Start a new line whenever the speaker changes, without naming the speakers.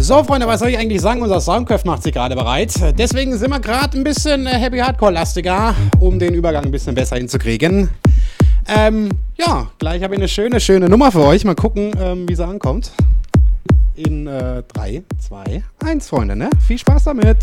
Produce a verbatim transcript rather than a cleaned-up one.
So, Freunde, was soll ich eigentlich sagen? Unser Soundcraft macht sich gerade bereit. Deswegen sind wir gerade ein bisschen äh, Happy Hardcore-lastiger, um den Übergang ein bisschen besser hinzukriegen. Ähm, ja, gleich habe ich eine schöne, schöne Nummer für euch. Mal gucken, ähm, wie sie ankommt. In drei, zwei, eins, Freunde, ne? Viel Spaß damit!